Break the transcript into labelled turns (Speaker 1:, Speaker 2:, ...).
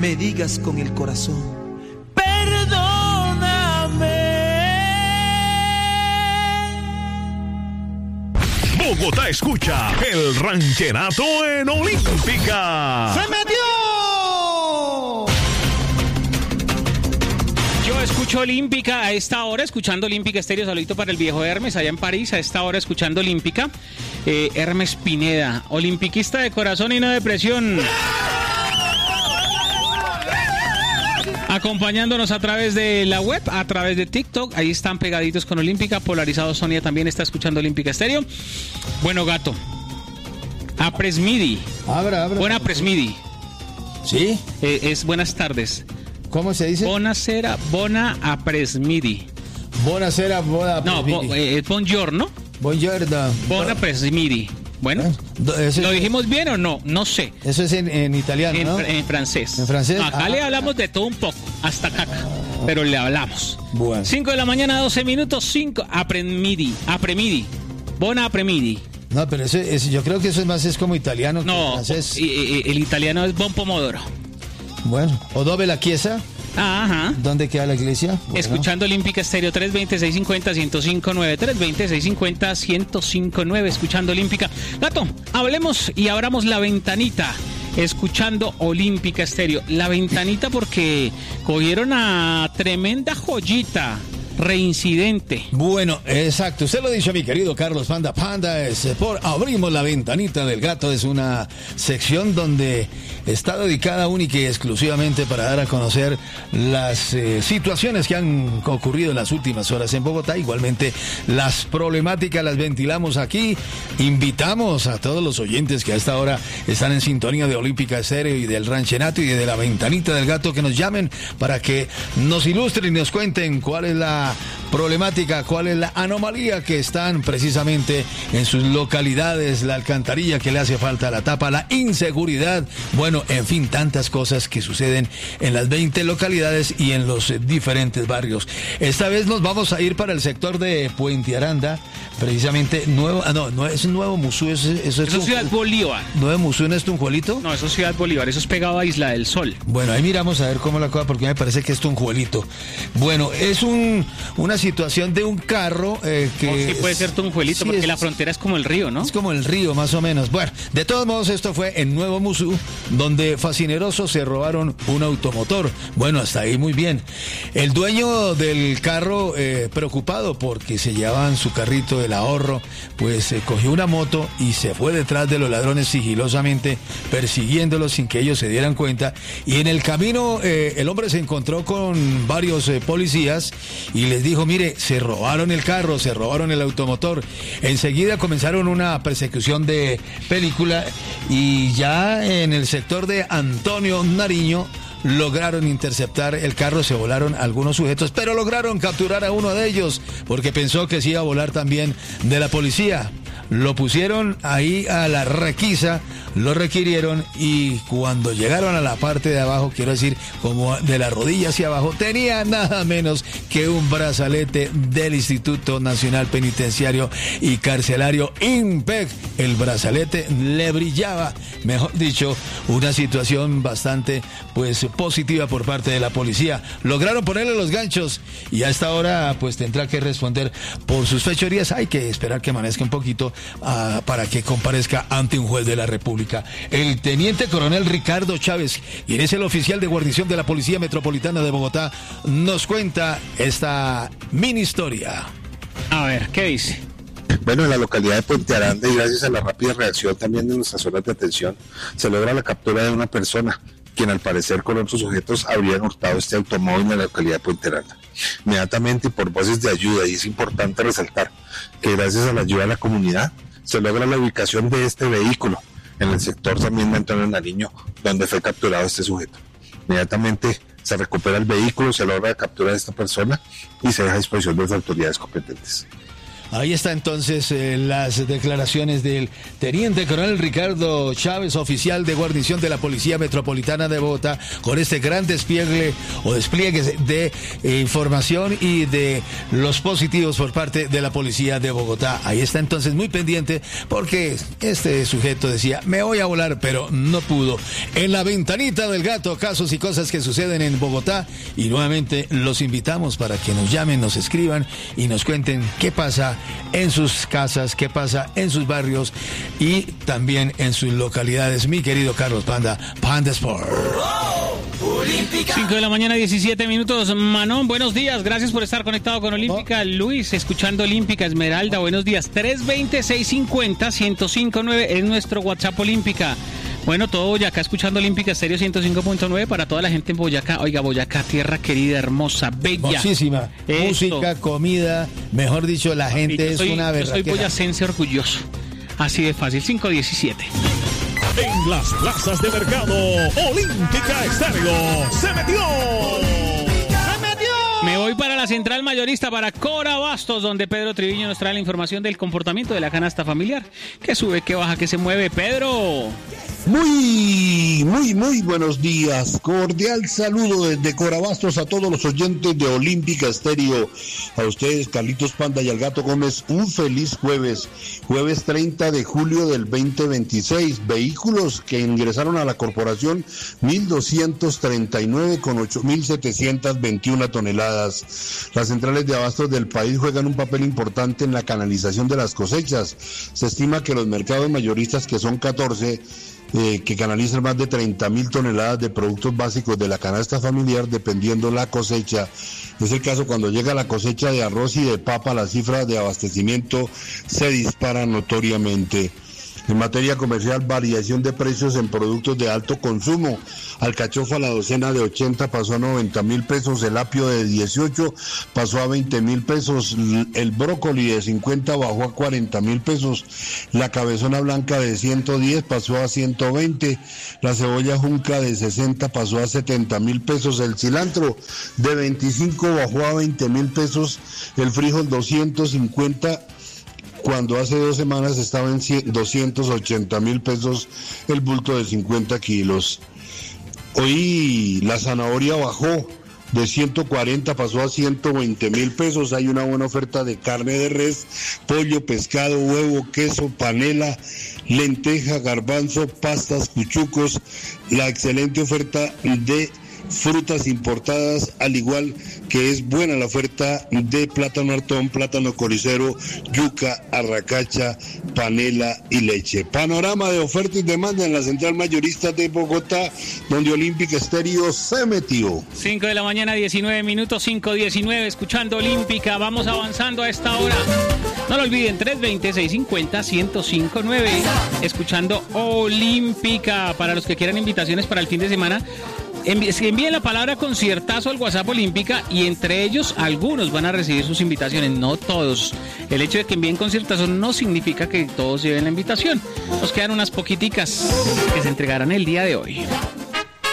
Speaker 1: me digas con el corazón:
Speaker 2: Bogotá escucha el rancherato en Olímpica.
Speaker 3: ¡Se metió!
Speaker 4: Yo escucho Olímpica a esta hora, escuchando Olímpica Estéreo. Saludito para el viejo Hermes allá en París, a esta hora escuchando Olímpica. Hermes Pineda, olimpiquista de corazón y no de presión. Acompañándonos a través de la web, a través de TikTok, ahí están pegaditos con Olímpica, polarizados. Sonia también está escuchando Olímpica Estéreo. Bueno, gato, a Presmidi.
Speaker 3: Abra.
Speaker 4: Buena Presmidi.
Speaker 3: ¿Sí?
Speaker 4: Es buenas tardes.
Speaker 3: ¿Cómo se dice?
Speaker 4: Bonasera, bona a Presmidi.
Speaker 3: Bonasera, bona Presmidi.
Speaker 4: No, buongiorno.
Speaker 3: Buongiorno.
Speaker 4: Bona Presmidi. Bueno, ¿lo dijimos bien o no? No sé.
Speaker 3: Eso es en italiano, ¿no?
Speaker 4: En francés.
Speaker 3: ¿En francés?
Speaker 4: No, acá le hablamos de todo un poco, hasta caca, pero le hablamos.
Speaker 3: Bueno.
Speaker 4: 5 de la mañana, 12 minutos, 5. Apremidi. Bona apremidi.
Speaker 3: No, pero eso yo creo que eso es como italiano que
Speaker 4: no,
Speaker 3: francés.
Speaker 4: El italiano es bon pomodoro.
Speaker 3: Bueno, o dove la chiesa.
Speaker 4: Ajá.
Speaker 3: ¿Dónde queda la iglesia? Bueno.
Speaker 4: Escuchando Olímpica Estéreo 320-650-1059, 320-650-1059, escuchando Olímpica. Gato, hablemos y abramos la ventanita, escuchando Olímpica Estéreo. La ventanita porque cogieron a tremenda joyita. Reincidente.
Speaker 3: Bueno, exacto. Usted lo ha dicho, mi querido Carlos Panda. Panda es por Abrimos la Ventanita del Gato. Es una sección donde está dedicada única y exclusivamente para dar a conocer las situaciones que han ocurrido en las últimas horas en Bogotá. Igualmente, las problemáticas las ventilamos aquí. Invitamos a todos los oyentes que a esta hora están en sintonía de Olímpica Estéreo y del Rancherato y de la Ventanita del Gato que nos llamen para que nos ilustren y nos cuenten cuál es la problemática, cuál es la anomalía que están precisamente en sus localidades, la alcantarilla que le hace falta, la tapa, la inseguridad, bueno, en fin, tantas cosas que suceden en las 20 localidades y en los diferentes barrios. Esta vez nos vamos a ir para el sector de Puente Aranda, precisamente no es un Nuevo Musú, eso es
Speaker 4: Ciudad Bolívar.
Speaker 3: ¿Nuevo Musú no es Tunjuelito?
Speaker 4: No, eso es Ciudad Bolívar, eso es pegado a Isla del Sol.
Speaker 3: Bueno, ahí miramos a ver cómo la cosa, porque me parece que es Tunjuelito. Bueno, es una situación de un carro que...
Speaker 4: Sí, puede ser Tunjuelito, sí, porque la frontera es como el río, ¿no?
Speaker 3: Es como el río, más o menos. Bueno, de todos modos, esto fue en Nuevo Musú, donde fascinerosos se robaron un automotor. Bueno, hasta ahí muy bien. El dueño del carro, preocupado porque se llevaban su carrito del ahorro, pues cogió una moto y se fue detrás de los ladrones sigilosamente, persiguiéndolos sin que ellos se dieran cuenta. Y en el camino, el hombre se encontró con varios policías y les dijo: mire, se robaron el carro, se robaron el automotor. Enseguida comenzaron una persecución de película y ya en el sector de Antonio Nariño lograron interceptar el carro, se volaron algunos sujetos, pero lograron capturar a uno de ellos porque pensó que se iba a volar también de la policía. Lo pusieron ahí a la requisa, lo requirieron y cuando llegaron a la parte de abajo, quiero decir, como de la rodilla hacia abajo, tenía nada menos que un brazalete del Instituto Nacional Penitenciario y Carcelario INPEC. El brazalete le brillaba, mejor dicho, una situación bastante pues positiva por parte de la policía. Lograron ponerle los ganchos y a esta hora pues tendrá que responder por sus fechorías. Hay que esperar que amanezca un poquito para que comparezca ante un juez de la República. El teniente coronel Ricardo Chávez, quien es el oficial de guarnición de la Policía Metropolitana de Bogotá, nos cuenta esta mini historia.
Speaker 4: A ver, ¿qué dice?
Speaker 5: Bueno, en la localidad de Puente Aranda, y gracias a la rápida reacción también de nuestras zonas de atención, se logra la captura de una persona, quien al parecer con otros sujetos habrían hurtado este automóvil en la localidad de Puente Aranda. Inmediatamente, por voces de ayuda, y es importante resaltar que gracias a la ayuda de la comunidad, se logra la ubicación de este vehículo en el sector también de Antonio Nariño, donde fue capturado este sujeto. Inmediatamente se recupera el vehículo, se logra la captura de esta persona y se deja a disposición de las autoridades competentes.
Speaker 3: Ahí está entonces las declaraciones del teniente coronel Ricardo Chávez, oficial de guarnición de la Policía Metropolitana de Bogotá, con este gran despliegue de información y de los positivos por parte de la Policía de Bogotá. Ahí está entonces muy pendiente porque este sujeto decía, me voy a volar, pero no pudo. En la ventanita del gato, casos y cosas que suceden en Bogotá, y nuevamente los invitamos para que nos llamen, nos escriban y nos cuenten qué pasa en sus casas, qué pasa en sus barrios y también en sus localidades. Mi querido Carlos Panda, Panda Sport.
Speaker 4: 5 de la mañana, 17 minutos. Manón, buenos días. Gracias por estar conectado con Olímpica. Luis, escuchando Olímpica. Esmeralda, buenos días. 320-650-1059 es nuestro WhatsApp Olímpica. Bueno, todo Boyacá escuchando Olímpica Estéreo 105.9 para toda la gente en Boyacá. Oiga, Boyacá, tierra querida, hermosa, bella.
Speaker 3: Hermosísima. Música, comida, mejor dicho, la gente es una verdad.
Speaker 4: Yo soy boyacense orgulloso. Así de fácil, 517.
Speaker 2: En las plazas de mercado, Olímpica Estéreo se metió.
Speaker 4: Me voy para la central mayorista, para Cora Bastos, donde Pedro Triviño nos trae la información del comportamiento de la canasta familiar. Que sube, que baja, que se mueve. Pedro.
Speaker 1: Muy buenos días. Cordial saludo desde Corabastos a todos los oyentes de Olímpica Estéreo. A ustedes, Carlitos Panda y al Gato Gómez, un feliz jueves. Jueves 30 de julio del 2026. Vehículos que ingresaron a la corporación, 1.239 con 8.721 toneladas. Las centrales de abastos del país juegan un papel importante en la canalización de las cosechas. Se estima que los mercados mayoristas, que son 14, que canalizan más de 30.000 toneladas de productos básicos de la canasta familiar, dependiendo la cosecha. Es el caso cuando llega la cosecha de arroz y de papa, las cifras de abastecimiento se disparan notoriamente. En materia comercial, variación de precios en productos de alto consumo. Alcachofa, la docena de 80 pasó a 90.000 pesos, el apio de 18 pasó a 20.000 pesos, el brócoli de 50 bajó a 40.000 pesos, la cabezona blanca de 110 pasó a 120, la cebolla junca de 60 pasó a 70.000 pesos, el cilantro de 25 bajó a 20.000 pesos, el frijol 250 cuando hace 2 semanas estaba en 280.000 pesos el bulto de 50 kilos. Hoy la zanahoria bajó de 140, pasó a 120.000 pesos. Hay una buena oferta de carne de res, pollo, pescado, huevo, queso, panela, lenteja, garbanzo, pastas, cuchucos. La excelente oferta de frutas importadas, al igual que es buena la oferta de plátano hartón, plátano coricero, yuca, arracacha, panela y leche. Panorama de oferta y demanda en la central mayorista de Bogotá, donde Olímpica Estéreo se metió.
Speaker 4: 5 de la mañana, 19 minutos, 5:19, escuchando Olímpica. Vamos avanzando a esta hora. No lo olviden, 320-650-1059, escuchando Olímpica. Para los que quieran invitaciones para el fin de semana, envíen la palabra conciertazo al WhatsApp Olímpica y entre ellos algunos van a recibir sus invitaciones, no todos. El hecho de que envíen conciertazo no significa que todos lleven la invitación. Nos quedan unas poquiticas que se entregarán el día de hoy.